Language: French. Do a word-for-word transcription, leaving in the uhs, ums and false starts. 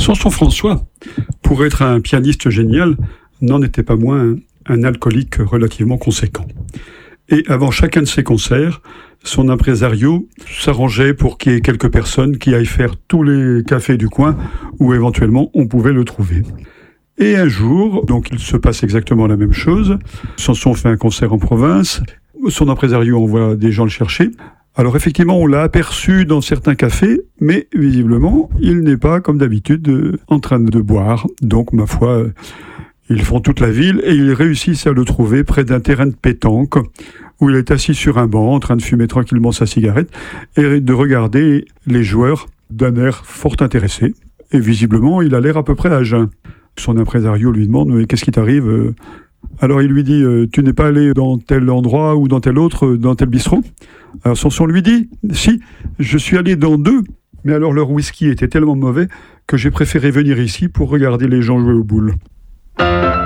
Samson François, pour être un pianiste génial, n'en était pas moins un alcoolique relativement conséquent. Et avant chacun de ses concerts, son impresario s'arrangeait pour qu'il y ait quelques personnes qui aillent faire tous les cafés du coin où éventuellement on pouvait le trouver. Et un jour, donc il se passe exactement la même chose, Samson fait un concert en province, son impresario envoie des gens le chercher. Alors effectivement, on l'a aperçu dans certains cafés, mais visiblement, il n'est pas, comme d'habitude, euh, en train de boire. Donc, ma foi, euh, ils font toute la ville et ils réussissent à le trouver près d'un terrain de pétanque où il est assis sur un banc en train de fumer tranquillement sa cigarette et de regarder les joueurs d'un air fort intéressé. Et visiblement, il a l'air à peu près à jeun. Son impresario lui demande « Mais qu'est-ce qui t'arrive ?» Alors il lui dit euh, « Tu n'es pas allé dans tel endroit ou dans tel autre, dans tel bistrot ?» Alors Samson lui dit « Si, je suis allé dans deux, mais alors leur whisky était tellement mauvais que j'ai préféré venir ici pour regarder les gens jouer aux boules. »